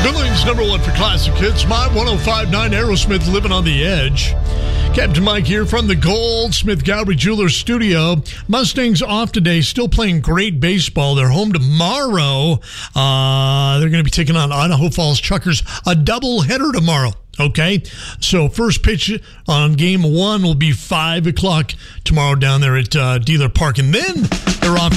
Billings #1 for classic hits. My 105.9 Aerosmith, Living on the Edge. Captain Mike here from the Goldsmith Gallery Jewelers studio. Mustangs off today, still playing great baseball. They're home tomorrow. They're going to be taking on Idaho Falls Chuckers, a doubleheader tomorrow. Okay, so first pitch on game 1 will be 5 o'clock tomorrow down there at Dealer Park, and then they're off